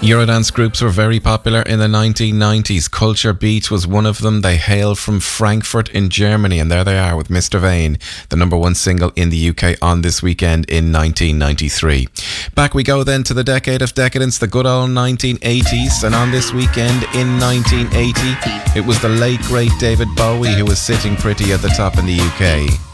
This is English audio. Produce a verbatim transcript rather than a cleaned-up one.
Eurodance groups were very popular in the nineteen nineties. Culture Beat was one of them. They hail from Frankfurt in Germany, and there they are with Mister Vain, the number one single in the U K on This Weekend in nineteen ninety-three. Back we go then to the decade of decadence, the good old nineteen eighties, and on This Weekend in nineteen eighty, it was the late great David Bowie who was sitting pretty at the top in the U K.